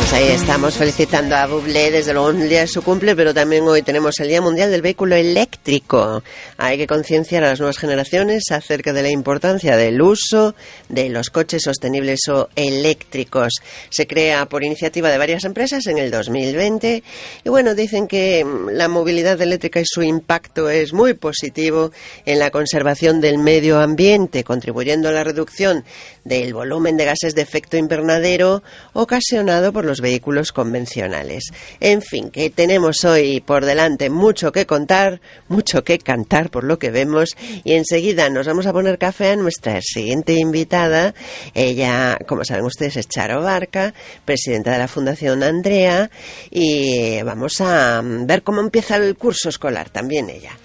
Pues ahí estamos felicitando a Bublé, desde luego un día de su cumple, pero también hoy tenemos el Día Mundial del Vehículo Eléctrico. Hay que concienciar a las nuevas generaciones acerca de la importancia del uso de los coches sostenibles o eléctricos. Se crea por iniciativa de varias empresas en el 2020 y bueno, dicen que la movilidad eléctrica y su impacto es muy positivo en la conservación del medio ambiente, contribuyendo a la reducción del volumen de gases de efecto invernadero ocasionado por los vehículos convencionales. En fin, que tenemos hoy por delante mucho que contar, mucho que cantar por lo que vemos, y enseguida nos vamos a poner café a nuestra siguiente invitada. Ella, como saben ustedes, es Charo Barca, presidenta de la Fundación Andrea, y vamos a ver cómo empieza el curso escolar también ella.